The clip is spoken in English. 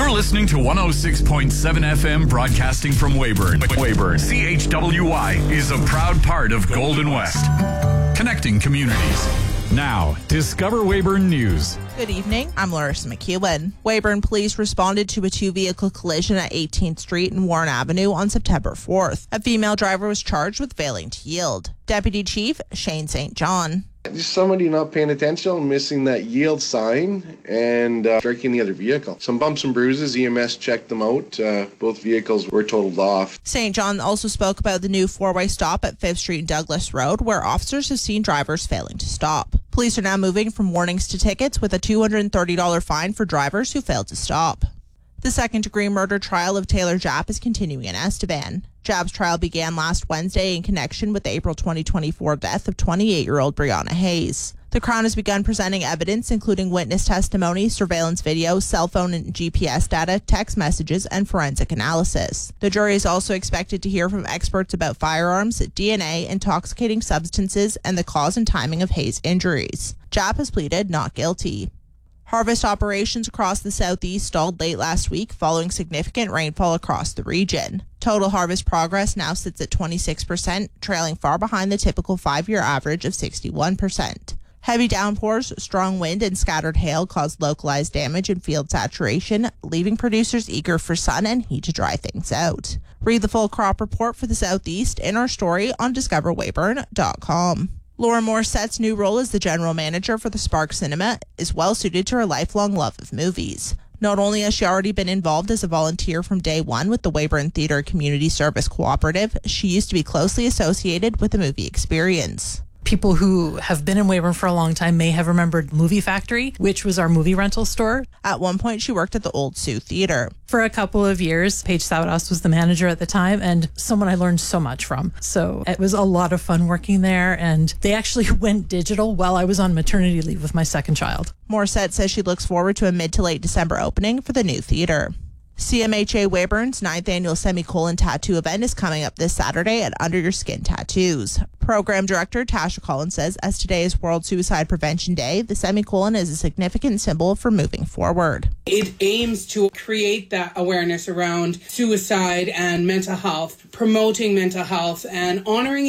You're listening to 106.7 FM broadcasting from Weyburn. Weyburn, CHWY is a proud part of Golden West, connecting communities. Now, Discover Weyburn News. Good evening. I'm Larissa McEwen. Weyburn police responded to a two-vehicle collision at 18th Street and Warren Avenue on September 4th. A female driver was charged with failing to yield. Deputy Chief Shane St. John. Just somebody not paying attention, missing that yield sign and striking the other vehicle. Some bumps and bruises. EMS checked them out. Both vehicles were totaled off. St. John also spoke about the new four-way stop at 5th Street and Douglas Road, where officers have seen drivers failing to stop. Police are now moving from warnings to tickets with a $230 fine for drivers who failed to stop. The second-degree murder trial of Taylor Japp is continuing in Estevan. Japp's trial began last Wednesday in connection with the April 2024 death of 28-year-old Brianna Hayes. The Crown has begun presenting evidence, including witness testimony, surveillance video, cell phone and GPS data, text messages, and forensic analysis. The jury is also expected to hear from experts about firearms, DNA, intoxicating substances, and the cause and timing of Hayes' injuries. Japp has pleaded not guilty. Harvest operations across the southeast stalled late last week following significant rainfall across the region. Total harvest progress now sits at 26%, trailing far behind the typical 5-year average of 61%. Heavy downpours, strong wind, and scattered hail caused localized damage and field saturation, leaving producers eager for sun and heat to dry things out. Read the full crop report for the southeast in our story on discoverweyburn.com. Laura Morsette's new role as the general manager for the Spark Cinema is well suited to her lifelong love of movies. Not only has she already been involved as a volunteer from day one with the Weyburn Theatre Community Service Cooperative, she used to be closely associated with the movie experience. People who have been in Weyburn for a long time may have remembered Movie Factory, which was our movie rental store. At one point, she worked at the Old Sioux Theatre. For a couple of years, Paige Saudas was the manager at the time and someone I learned so much from. So it was a lot of fun working there, and they actually went digital while I was on maternity leave with my second child. Morsette says she looks forward to a mid to late December opening for the new theatre. CMHA Weyburn's 9th annual semicolon tattoo event is coming up this Saturday at Under Your Skin Tattoos. Program director Tasha Collins says, as today is World Suicide Prevention Day, the semicolon is a significant symbol for moving forward. It aims to create that awareness around suicide and mental health, promoting mental health and honoring